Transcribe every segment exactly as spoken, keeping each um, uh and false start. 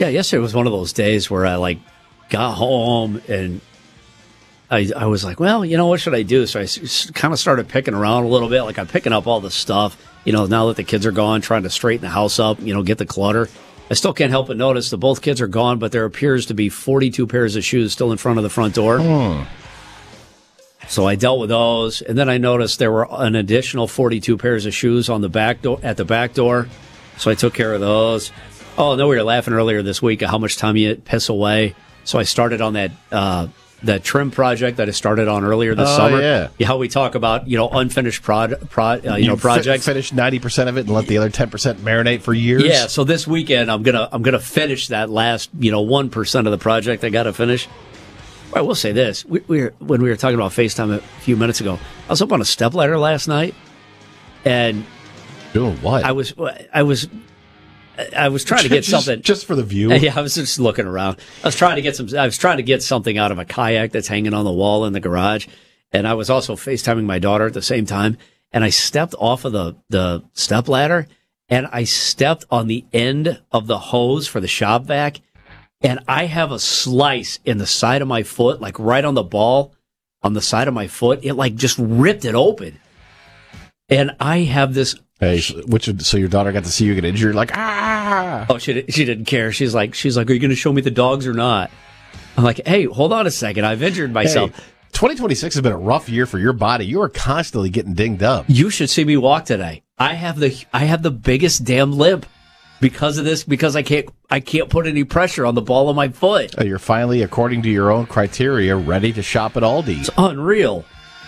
Yeah, yesterday was one of those days where I like got home and I, I was like, well, you know, what should I do? So I s- kind of started picking around a little bit. Like I'm picking up all the stuff, you know, now that the kids are gone, trying to straighten the house up, you know, get the clutter. I still can't help but notice that both kids are gone, but there appears to be forty-two pairs of shoes still in front of the front door. Hmm. So I dealt with those, and then I noticed there were an additional forty-two pairs of shoes on the back door at the back door. So I took care of those. Oh, and then we were laughing earlier this week at how much time you piss away. So I started on that uh, that trim project that I started on earlier this oh, summer. Yeah. How we talk about, you know, unfinished prod, prod uh, you, you know projects. Fi- finish ninety percent of it and let the other ten percent marinate for years. Yeah. So this weekend I'm gonna I'm gonna finish that last, you know, one percent of the project I got to finish. I will say this: we, we were, when we were talking about FaceTime a few minutes ago, I was up on a stepladder last night, and doing what? I was I was. I was trying to get just, something just for the view. Yeah, I was just looking around. I was trying to get some. I was trying to get something out of a kayak that's hanging on the wall in the garage, and I was also FaceTiming my daughter at the same time. And I stepped off of the the step ladder, and I stepped on the end of the hose for the shop vac, and I have a slice in the side of my foot, like right on the ball, on the side of my foot. It like just ripped it open, and I have this. Hey, which so your daughter got to see you get injured? Like ah! Oh, she she didn't care. She's like she's like, are you going to show me the dogs or not? I'm like, hey, hold on a second. I've injured myself. Hey, twenty twenty-six has been a rough year for your body. You are constantly getting dinged up. You should see me walk today. I have the I have the biggest damn limp because of this. Because I can't I can't put any pressure on the ball of my foot. You're finally, according to your own criteria, ready to shop at Aldi. It's unreal.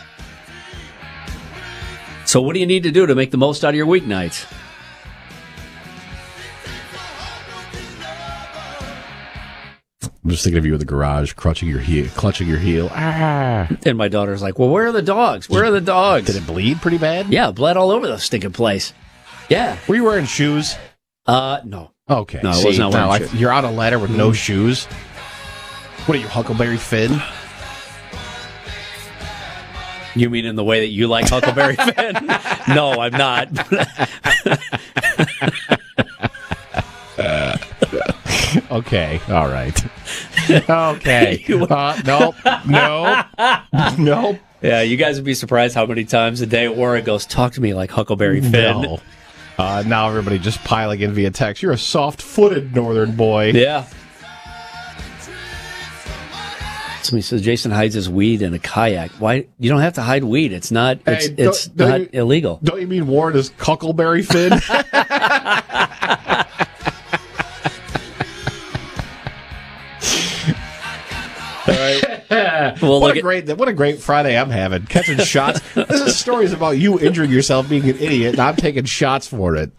So what do you need to do to make the most out of your weeknights? I'm just thinking of you in the garage, clutching your heel, clutching your heel. Ah! And my daughter's like, well, where are the dogs? Where are the dogs? Did it bleed pretty bad? Yeah, bled all over the stinking place. Yeah. Were you wearing shoes? Uh, no. Okay. No, I See, was not wearing now, shoes. I, you're on a ladder with no shoes. What are you, Huckleberry Finn? You mean in the way that you like Huckleberry Finn? No, I'm not. uh, okay, all right. Okay. Uh, nope, nope, nope. Yeah, you guys would be surprised how many times a day Warren goes, talk to me like Huckleberry Finn. No. Uh, now everybody just piling in via text. You're a soft-footed northern boy. Yeah. Somebody says Jason hides his weed in a kayak. Why? You don't have to hide weed. It's not. It's, hey, it's don't, not don't you, illegal. Don't you mean Warren is Huckleberry Finn? All right. Well, what look a at, great what a great Friday I'm having. Catching shots. This is stories about you injuring yourself, being an idiot, and I'm taking shots for it.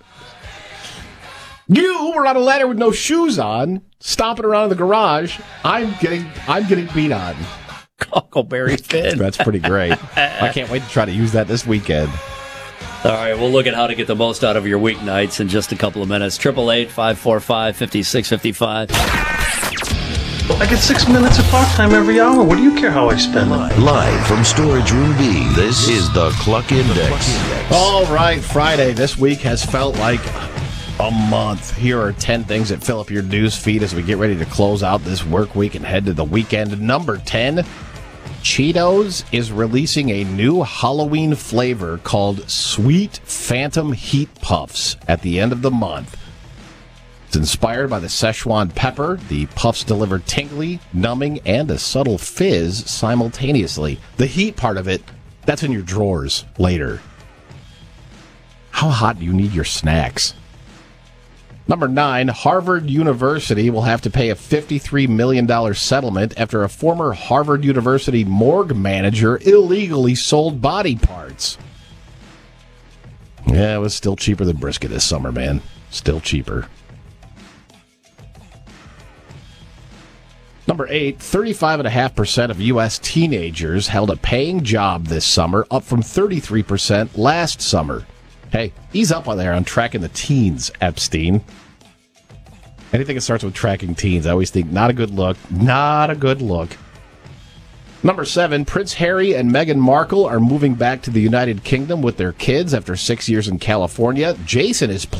You were on a ladder with no shoes on, stomping around in the garage. I'm getting I'm getting beat on. Huckleberry Finn. That's pretty great. I can't wait to try to use that this weekend. All right, we'll look at how to get the most out of your weeknights in just a couple of minutes. Triple eight five four five fifty six fifty five. I get six minutes of talk time every hour. What do you care how I spend it? Live from Storage Room B, this is the Cluck Index. All right, Friday this week has felt like a month. Here are ten things that fill up your news feed as we get ready to close out this work week and head to the weekend. Number ten, Cheetos is releasing a new Halloween flavor called Sweet Phantom Heat Puffs at the end of the month. It's inspired by the Szechuan pepper. The puffs deliver tingly, numbing, and a subtle fizz simultaneously. The heat part of it, that's in your drawers later. How hot do you need your snacks? Number nine, Harvard University will have to pay a fifty-three million dollars settlement after a former Harvard University morgue manager illegally sold body parts. Yeah, it was still cheaper than brisket this summer, man. Still cheaper. Number eight, thirty-five point five percent of U S teenagers held a paying job this summer, up from thirty-three percent last summer. Hey, ease up on there on tracking the teens, Epstein. Anything that starts with tracking teens, I always think, not a good look. Not a good look. Number seven, Prince Harry and Meghan Markle are moving back to the United Kingdom with their kids after six years in California. Jason is